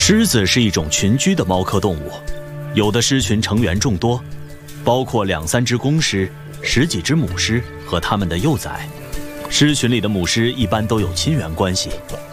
狮子是一种群居的猫科动物，有的狮群成员众多，包括2-3只公狮、10几只母狮和它们的幼崽。狮群里的母狮一般都有亲缘关系，